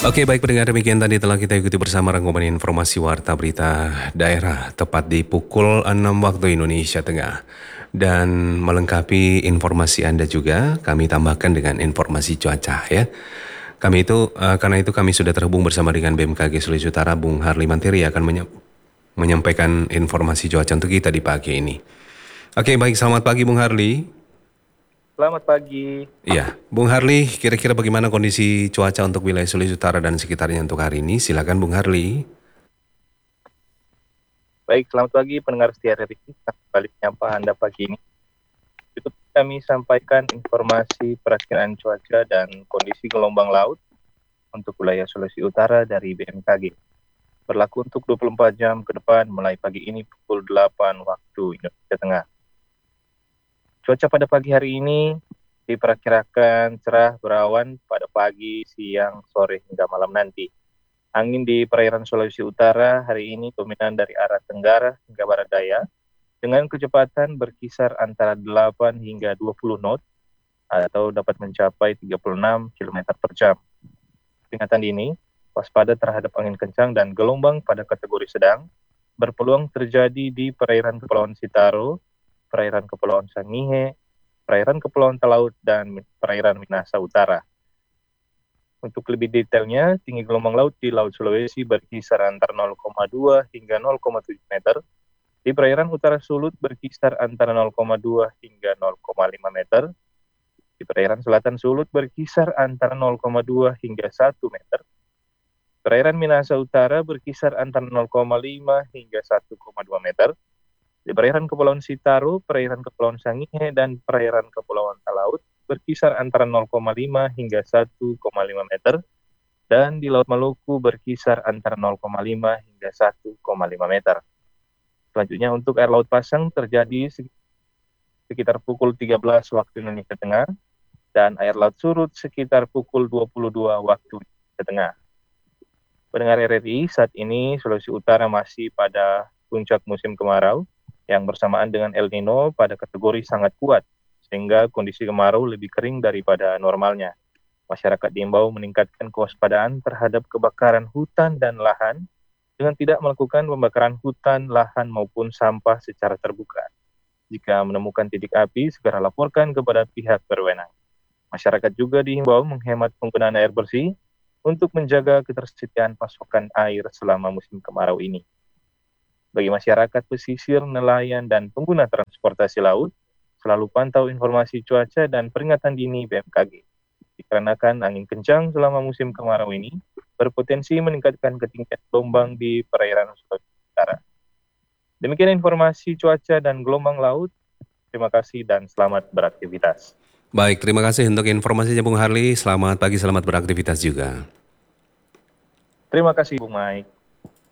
Oke, baik pendengar, demikian tadi telah kita ikuti bersama rangkuman informasi Warta Berita Daerah tepat di pukul 6 waktu Indonesia Tengah. Dan melengkapi informasi Anda juga, kami tambahkan dengan informasi cuaca ya. Karena itu kami sudah terhubung bersama dengan BMKG Sulawesi Utara, Bung Harli Manteri akan menyampaikan informasi cuaca untuk kita di pagi ini. Oke, baik, selamat pagi Bung Harli. Selamat pagi. Iya, Bung Harli, kira-kira bagaimana kondisi cuaca untuk wilayah Sulawesi Utara dan sekitarnya untuk hari ini? Silakan Bung Harli. Baik, selamat pagi pendengar setia RRI. Kembali menyapa Anda pagi ini. Untuk kami sampaikan informasi perakiraan cuaca dan kondisi gelombang laut untuk wilayah Sulawesi Utara dari BMKG. Berlaku untuk 24 jam ke depan mulai pagi ini pukul 8 waktu Indonesia Tengah. Cuaca pada pagi hari ini diperkirakan cerah berawan pada pagi, siang, sore hingga malam nanti. Angin di perairan Sulawesi Utara hari ini dominan dari arah tenggara hingga barat daya dengan kecepatan berkisar antara 8 hingga 20 knot atau dapat mencapai 36 km per jam. Peringatan dini, waspada terhadap angin kencang dan gelombang pada kategori sedang berpeluang terjadi di perairan Kepulauan Sitaro, perairan Kepulauan Sangihe, perairan Kepulauan Talaut, dan perairan Minahasa Utara. Untuk lebih detailnya, tinggi gelombang laut di Laut Sulawesi berkisar antara 0,2 hingga 0,7 meter. Di perairan Utara Sulut berkisar antara 0,2 hingga 0,5 meter. Di perairan Selatan Sulut berkisar antara 0,2 hingga 1 meter. Perairan Minahasa Utara berkisar antara 0,5 hingga 1,2 meter. Di perairan Kepulauan Sitaro, perairan Kepulauan Sangihe, dan perairan Kepulauan Talaut berkisar antara 0,5 hingga 1,5 meter, dan di Laut Maluku berkisar antara 0,5 hingga 1,5 meter. Selanjutnya untuk air laut pasang terjadi sekitar pukul 13 waktu Indonesia Tengah, dan air laut surut sekitar pukul 22 waktu Indonesia Tengah. Pendengar RRI, saat ini Sulawesi Utara masih pada puncak musim kemarau, yang bersamaan dengan El Nino pada kategori sangat kuat, sehingga kondisi kemarau lebih kering daripada normalnya. Masyarakat diimbau meningkatkan kewaspadaan terhadap kebakaran hutan dan lahan dengan tidak melakukan pembakaran hutan, lahan, maupun sampah secara terbuka. Jika menemukan titik api, segera laporkan kepada pihak berwenang. Masyarakat juga diimbau menghemat penggunaan air bersih untuk menjaga ketersediaan pasokan air selama musim kemarau ini. Bagi masyarakat pesisir, nelayan, dan pengguna transportasi laut, selalu pantau informasi cuaca dan peringatan dini BMKG. Dikarenakan angin kencang selama musim kemarau ini berpotensi meningkatkan ketinggian gelombang di perairan Sulawesi Utara. Demikian informasi cuaca dan gelombang laut. Terima kasih dan selamat beraktivitas. Baik, terima kasih untuk informasinya Bung Harli. Selamat pagi, selamat beraktivitas juga. Terima kasih, Bung Mike.